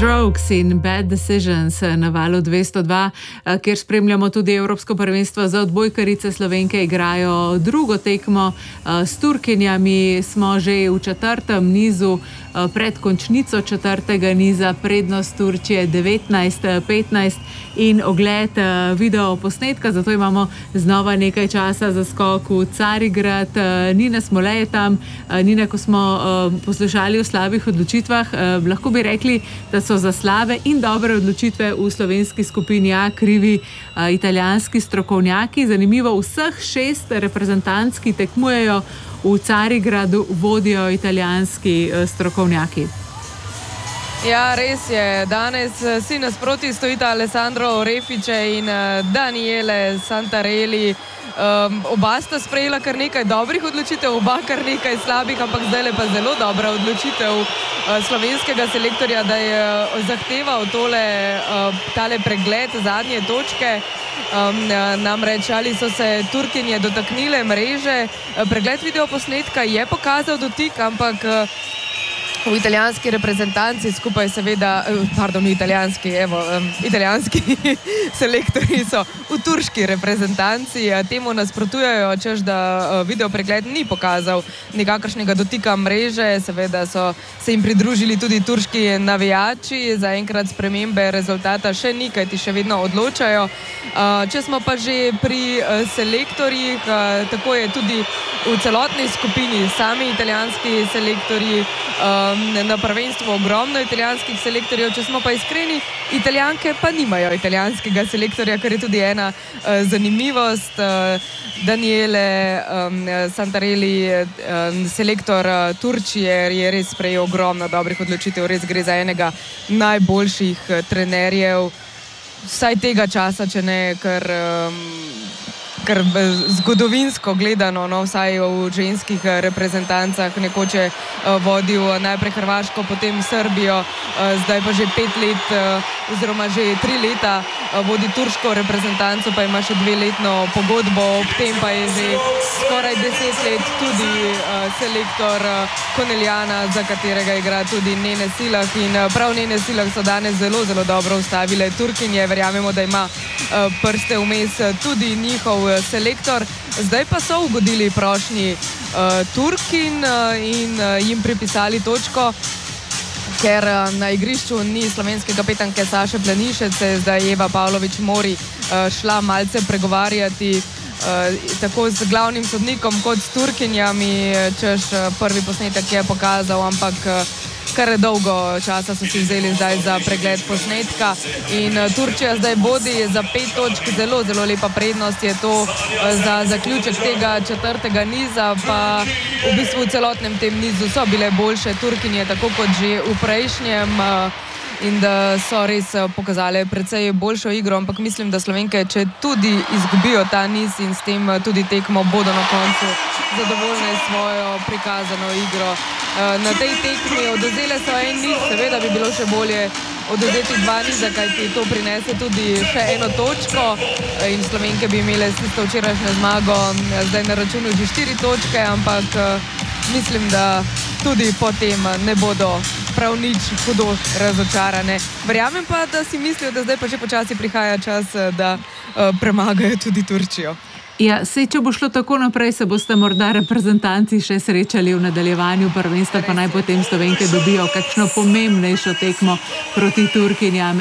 Strokes in Bad Decisions na valu 202, kjer spremljamo tudi Evropsko prvenstvo za odbojkarice. Slovenke igrajo drugo tekmo s Turkinjami. Smo že v četrtem nizu, pred končnico četrtega niza, prednost Turčije 19-15 in ogled video posnetka, zato imamo znova nekaj časa za skok v Carigrad. Nina Smole je tam. Nina, ko smo poslušali o slabih odločitvah, lahko bi rekli, da so za slabe in dobre odločitve v slovenski skupini A krivi italijanski strokovnjaki. Zanimivo, vseh 6 reprezentanc, ki tekmujejo v Carigradu, vodijo italijanski strokovnjaki. Ja, res je. Danes si nasproti stojita Alessandro Refice in Daniele Santarelli. Oba sta sprejela kar nekaj dobrih odločitev, oba kar nekaj slabih, ampak zdaj pa zelo dobra odločitev slovenskega selektorja, da je zahteval tale pregled zadnje točke. Namreč ali so se Turkinje dotaknile mreže. Pregled videoposnetka je pokazal dotik, ampak v italijanski reprezentanci skupaj seveda, italijanski selektorji so v turški reprezentanci temu nasprotujejo, češ da videopregled ni pokazal nikakršnega dotika mreže. Seveda so se jim pridružili tudi turški navijači. Zaenkrat spremembe rezultata še ni, kajti še vedno odločajo. Če smo pa že pri selektorjih, tako je tudi v celotni skupini sami italijanski selektorji. Na prvenstvu ogromno italijanskih selektorjev, če smo pa iskreni, Italijanke pa nimajo italijanskega selektorja, kar je tudi ena zanimivost. Daniele Santarelli, selektor Turčije, je res sprejel ogromno dobrih odločitev. Res gre za enega najboljših trenerjev vsaj tega časa, če ne kar zgodovinsko gledano, vsaj v ženskih reprezentancah. Nekoč je vodil najprej Hrvaško, potem Srbijo, zdaj pa že 5 let oziroma že 3 leta vodi turško reprezentanco, pa ima še 2-letno pogodbo, ob tem pa je že skoraj 10 let tudi selektor Koneljana, za katerega igra tudi Nene Silah, in prav Nene Silah so danes zelo, zelo dobro ustavile Turkinje. Verjamemo, da ima prste vmes tudi njihov selektor. Zdaj pa so ugodili prošnji Turkin in jim pripisali točko, ker na igrišču ni slovenske kapetanke Saše Planišec. Zdaj Eva Pavlović Mori šla malce pregovarjati tako z glavnim sodnikom kot s Turkinjami, češ prvi posnetek je pokazal, ampak kar dolgo časa so si vzeli zdaj za pregled posnetka in Turčija zdaj vodi za 5 točk. Zelo, zelo lepa prednost je to za zaključek tega četrtega niza, pa v bistvu v celotnem tem nizu so bile boljše Turkinje, tako kot že v prejšnjem, in da so res pokazale precej boljšo igro, ampak mislim, da Slovenke, če tudi izgubijo ta niz in s tem tudi tekmo, bodo na koncu zadovoljne s svojo prikazano igro. Na tej tekmi odvzele so en niz, seveda bi bilo še bolje odvzeti 2 niza, kajti to prinese tudi še eno točko in Slovenke bi imele s tisto včerajšnjo zmago zdaj na računu že 4 točke, ampak mislim, da tudi potem ne bodo prav nič hudo razočarane. Verjamem pa, da si mislijo, da zdaj pa že počasi prihaja čas, da premagajo tudi Turčijo. Ja, sej, če bo šlo tako naprej, se boste morda reprezentanci še srečali v nadaljevanju prvenstva, pa naj potem Slovenke dobijo kakšno pomembnejšo tekmo proti Turkinjam.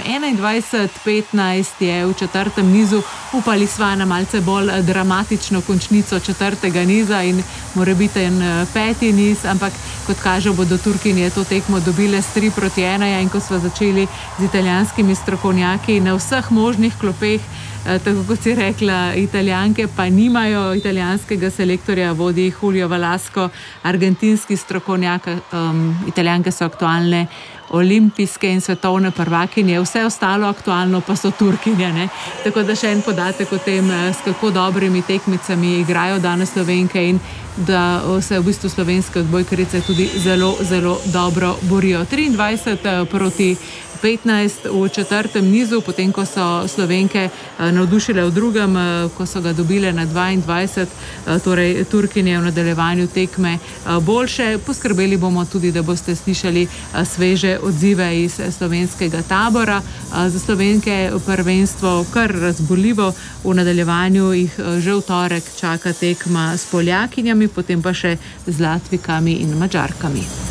21-15 je v četrtem nizu. Upali sva na malce bolj dramatično končnico četrtega niza in morebiten 5. niz, ampak kot kaže, bodo Turkinje to tekmo dobile s 3-1. In ko sva začeli z italijanskimi strokovnjaki na vseh možnih klopeh, tako kot si rekla, Italijanke pa nimajo italijanskega selektorja, vodi Julio Velasco, argentinski strokovnjak. Italijanke so aktualne olimpijske in svetovne prvakinje, vse ostalo aktualno pa so Turkinje, ne? Tako da še en podatek o tem, s kako dobrimi tekmicami igrajo danes Slovenke in da se v bistvu slovenske odbojkarice tudi zelo, zelo dobro borijo. 23-15 15 v četrtem nizu, potem ko so Slovenke navdušile v drugem, ko so ga dobile na 22, torej Turkinje v nadaljevanju tekme boljše. Poskrbeli bomo tudi, da boste slišali sveže odzive iz slovenskega tabora. Za Slovenke prvenstvo kar razborljivo, v nadaljevanju jih že v torek čaka tekma s Poljakinjami, potem pa še z Latvijkami in Madžarkami.